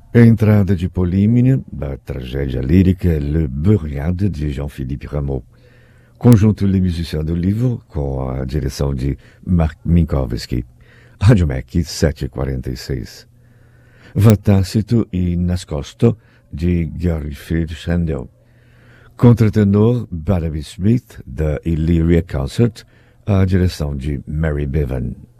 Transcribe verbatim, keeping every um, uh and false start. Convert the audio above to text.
A entrada de Polímnia, da tragédia lírica Le Bourriade, de Jean-Philippe Rameau. Conjunto Les Musiciens do Livro, com a direção de Mark Minkowski. Rádio M E C sete e quarenta e seis. Vatácito e Nascosto, de Gary Field Handel. Contratenor Barnaby Smith, da Illyria Concert, a direção de Mary Bevan.